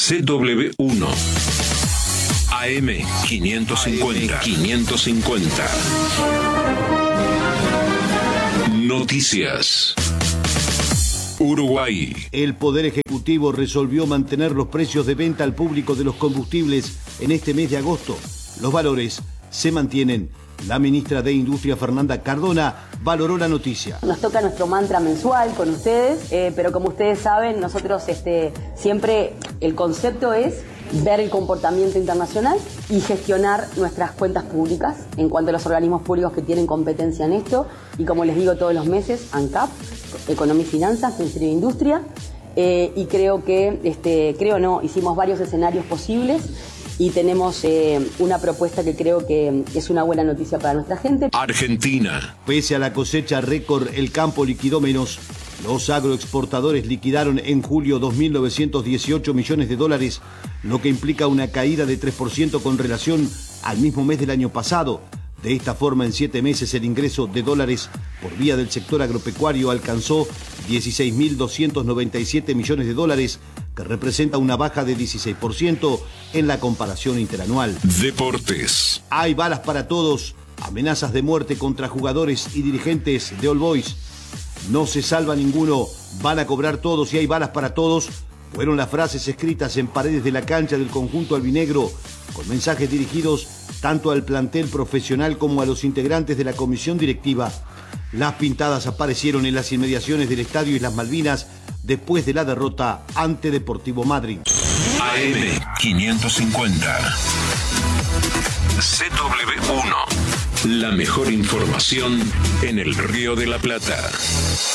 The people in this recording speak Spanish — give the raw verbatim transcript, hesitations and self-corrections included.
C W uno. A M quinientos cincuenta. quinientos cincuenta. Noticias. Uruguay. El Poder Ejecutivo resolvió mantener los precios de venta al público de los combustibles en este mes de agosto. Los valores se mantienen. La ministra de Industria, Fernanda Cardona, valoró la noticia. Nos toca nuestro mantra mensual con ustedes, eh, pero como ustedes saben, nosotros este, siempre el concepto es ver el comportamiento internacional y gestionar nuestras cuentas públicas en cuanto a los organismos públicos que tienen competencia en esto. Y como les digo todos los meses, ANCAP, Economía y Finanzas, Ministerio de Industria, eh, y creo que, este, creo no, hicimos varios escenarios posibles y tenemos eh, una propuesta que creo que es una buena noticia para nuestra gente. Argentina. Pese a la cosecha récord, el campo liquidó menos. Los agroexportadores liquidaron en julio dos mil novecientos dieciocho millones de dólares, lo que implica una caída de tres por ciento con relación al mismo mes del año pasado. De esta forma, en siete meses el ingreso de dólares por vía del sector agropecuario alcanzó dieciséis mil doscientos noventa y siete millones de dólares, que representa una baja de dieciséis por ciento en la comparación interanual. Deportes. Hay balas para todos, amenazas de muerte contra jugadores y dirigentes de All Boys. No se salva ninguno, van a cobrar todos y hay balas para todos. Fueron las frases escritas en paredes de la cancha del conjunto albinegro, con mensajes dirigidos tanto al plantel profesional como a los integrantes de la comisión directiva. Las pintadas aparecieron en las inmediaciones del Estadio Islas Malvinas después de la derrota ante Deportivo Madryn. A M quinientos cincuenta. C W uno. La mejor información en el Río de la Plata.